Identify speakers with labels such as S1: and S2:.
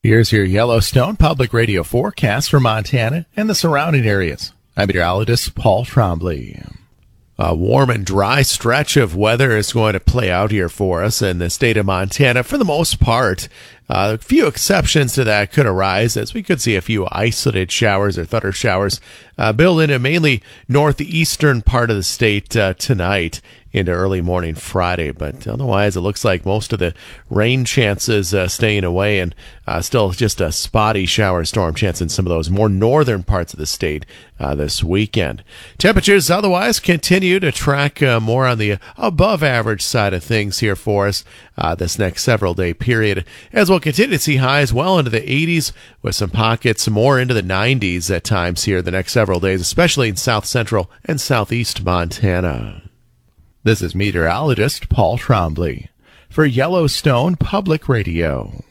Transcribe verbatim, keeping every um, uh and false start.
S1: Here's your Yellowstone Public Radio forecast for Montana and the surrounding areas. I'm meteorologist Paul Trombley. A warm and dry stretch of weather is going to play out here for us in the state of Montana for the most part. Uh, a few exceptions to that could arise, as we could see a few isolated showers or thunder showers uh, build into mainly northeastern part of the state uh, tonight into early morning Friday. But otherwise, it looks like most of the rain chances uh, staying away, and uh, still just a spotty shower storm chance in some of those more northern parts of the state uh, this weekend. Temperatures otherwise continue to track uh, more on the above average side of things here for us uh, this next several day period, as we'll continue to see highs well into the eighties with some pockets more into the nineties at times here the next several days, especially in south central and southeast Montana. This is meteorologist Paul Trombley for Yellowstone Public Radio.